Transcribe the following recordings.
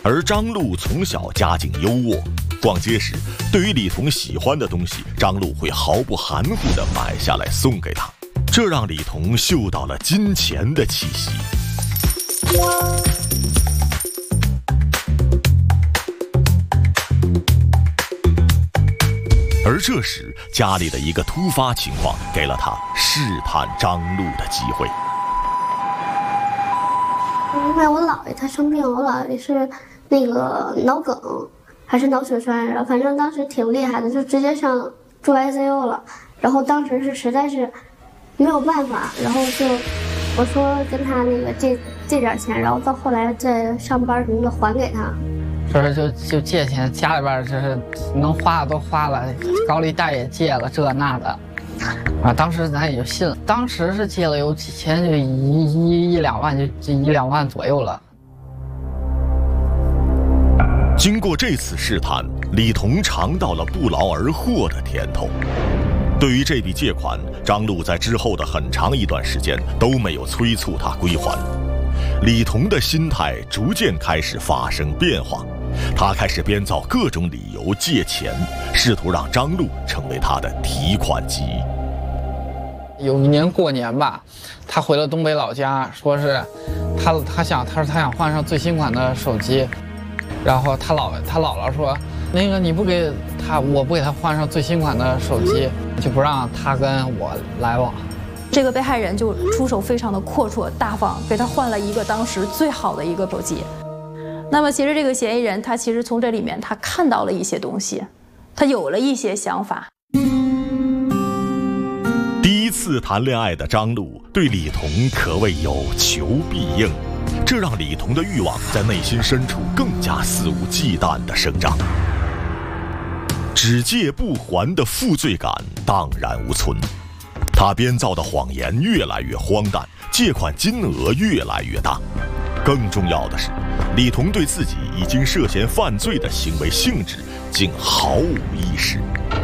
而张璐从小家境优渥，逛街时对于李彤喜欢的东西，张璐会毫不含糊地买下来送给他，这让李彤嗅到了金钱的气息。而这时，家里的一个突发情况给了他试探张璐的机会。 因为我姥爷他生病，我姥爷是那个脑梗还是脑血栓，反正当时挺厉害的，就直接上住 ICU 了。然后当时是实在是没有办法，然后就我说跟他那个借点钱，然后到后来再上班什么的还给他。 说就借钱，家里边就是能花的都花了，高利贷也借了，这那的，啊，当时咱也就信了。当时是借了有几千，就一两万，就一两万左右了。 经过这次试探，李彤尝到了不劳而获的甜头。对于这笔借款，张璐在之后的很长一段时间都没有催促他归还。李彤的心态逐渐开始发生变化，他开始编造各种理由借钱，试图让张璐成为他的提款机。 有一年过年吧，他回了东北老家，说是他想换上最新款的手机，然后他姥姥说，那个你不给他，我不给他换上最新款的手机，就不让他跟我来往。 这个被害人就出手非常的阔绰大方，给他换了一个当时最好的一个手机。那么其实这个嫌疑人他其实从这里面他看到了一些东西，他有了一些想法。 第一次谈恋爱的张璐对李彤可谓有求必应，这让李彤的欲望在内心深处更加肆无忌惮地生长。只借不还的负罪感荡然无存，他编造的谎言越来越荒诞，借款金额越来越大。更重要的是，李彤对自己已经涉嫌犯罪的行为性质竟毫无意识。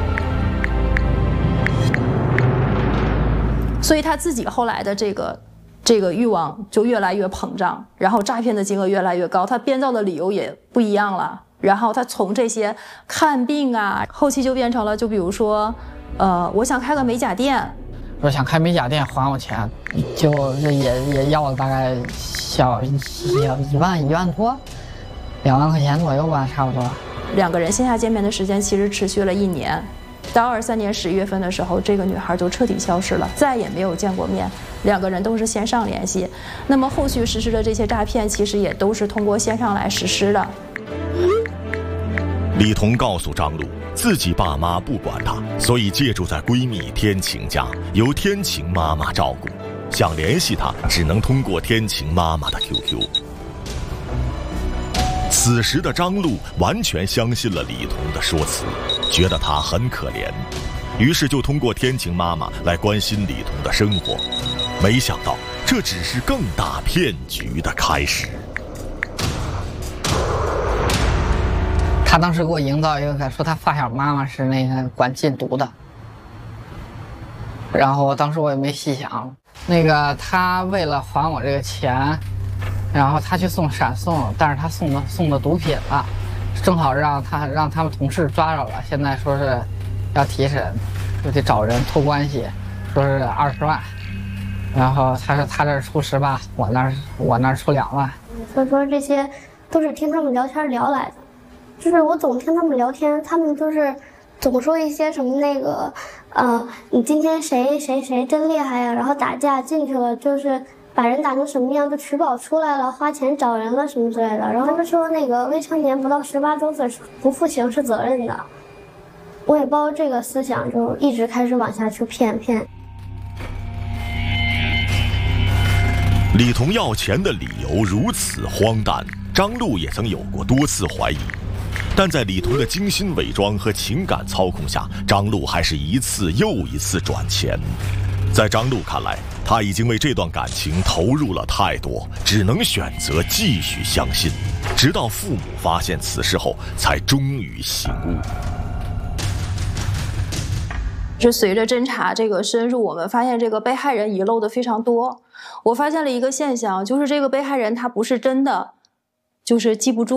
所以他自己后来的这个欲望就越来越膨胀，然后诈骗的金额越来越高，他编造的理由也不一样了。然后他从这些看病啊，后期就变成了，就比如说，我想开个美甲店， 说想开美甲店还我钱，就也要了大概小1万多，2万块钱左右吧，差不多。 两个人线下见面的时间其实持续了1年。到23年11月份的时候，这个女孩就彻底消失了，再也没有见过面。两个人都是线上联系，那么后续实施的这些诈骗，其实也都是通过线上来实施的。 李彤告诉张璐，自己爸妈不管她，所以借住在闺蜜天晴家，由天晴妈妈照顾。想联系她，只能通过天晴妈妈的 QQ。此时的张璐完全相信了李彤的说辞，觉得她很可怜，于是就通过天晴妈妈来关心李彤的生活。没想到，这只是更大骗局的开始。 他当时给我营造一个说他发小妈妈是那个管禁毒的，然后当时我也没细想，那个他为了还我这个钱，然后他去送闪送，但是他送的毒品了，正好让他们同事抓着了，现在说是要提审，就得找人托关系，说是20万，然后他说他这出18，我那出2万。 所以说这些都是听他们聊天聊来的。就是我总听他们聊天，他们就是总说一些什么那个，你今天谁真厉害呀，然后打架进去了，就是把人打成什么样，就取保出来了，花钱找人了什么之类的。然后他们说那个未成年不到18周岁不负刑事责任的。我也抱着这个思想，就一直开始往下去骗。 李彤要钱的理由如此荒诞，张璐也曾有过多次怀疑。但在李彤的精心伪装和情感操控下，张璐还是一次又一次转钱。在张璐看来，他已经为这段感情投入了太多，只能选择继续相信，直到父母发现此事后，才终于醒悟。 是随着侦查这个深入，我们发现这个被害人遗漏的非常多。我发现了一个现象，就是这个被害人他不是真的就是记不住